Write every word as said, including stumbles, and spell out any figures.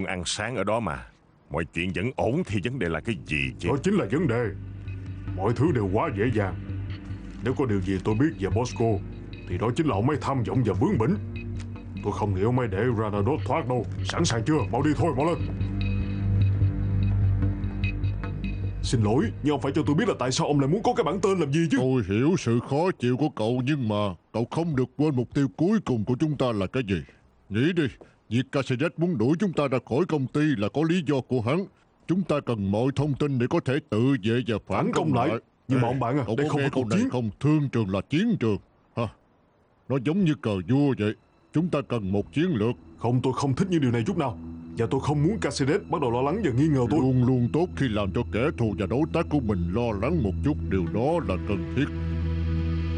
ăn sáng ở đó mà. Mọi chuyện vẫn ổn thì vấn đề là cái gì chứ? Đó chính là vấn đề. Mọi thứ đều quá dễ dàng. Nếu có điều gì tôi biết về Bosco thì đó chính là ông ấy tham vọng và bướng bỉnh. Tôi không nghĩ ông ấy để Granados thoát đâu. Sẵn sàng chưa? Mau đi thôi, mau lên. Xin lỗi, nhưng ông phải cho tôi biết là tại sao ông lại muốn có cái bản tên làm gì chứ. Tôi hiểu sự khó chịu của cậu, nhưng mà cậu không được quên mục tiêu cuối cùng của chúng ta là cái gì. Nghĩ đi, việc Caceres muốn đuổi chúng ta ra khỏi công ty là có lý do của hắn. Chúng ta cần mọi thông tin để có thể tự vệ và phản, Phản công công lại. lại. Nhưng mà Ê, ông bạn à, cậu đây có không nghe phải câu cuộc này chiến. không? Thương trường là chiến trường. Hả? Nó giống như cờ vua vậy. Chúng ta cần một chiến lược. Không, tôi không thích những điều này chút nào. Và tôi không muốn Caceres bắt đầu lo lắng và nghi ngờ tôi. Luôn luôn tốt khi làm cho kẻ thù và đối tác của mình lo lắng một chút. Điều đó là cần thiết.